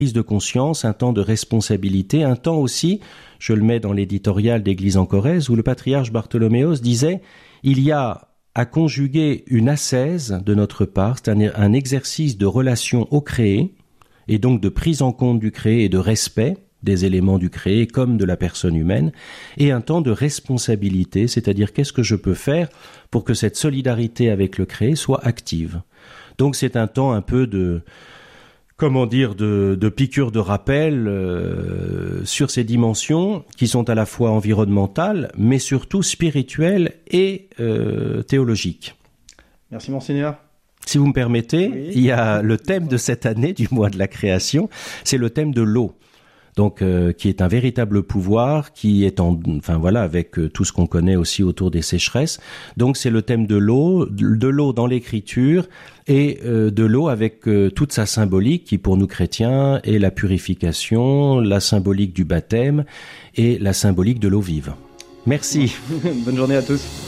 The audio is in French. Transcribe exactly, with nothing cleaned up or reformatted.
prise de conscience, un temps de responsabilité, un temps aussi, je le mets dans l'éditorial d'Église en Corrèze, où le patriarche Bartholoméos disait « Il y a à conjuguer une ascèse de notre part, c'est un, un exercice de relation au créé, et donc de prise en compte du créé et de respect des éléments du créé comme de la personne humaine, et un temps de responsabilité, c'est-à-dire qu'est-ce que je peux faire pour que cette solidarité avec le créé soit active. Donc c'est un temps un peu de, comment dire, de, de piqûre de rappel euh, sur ces dimensions qui sont à la fois environnementales, mais surtout spirituelles et euh, théologiques. Merci Monseigneur. Si vous me permettez, oui. Il y a le thème de cette année, du mois de la création, c'est le thème de l'eau. Donc, euh, qui est un véritable pouvoir, qui est en, enfin voilà, avec euh, tout ce qu'on connaît aussi autour des sécheresses. Donc, c'est le thème de l'eau, de l'eau dans l'écriture et euh, de l'eau avec euh, toute sa symbolique, qui pour nous chrétiens est la purification, la symbolique du baptême et la symbolique de l'eau vive. Merci. Bonne journée à tous.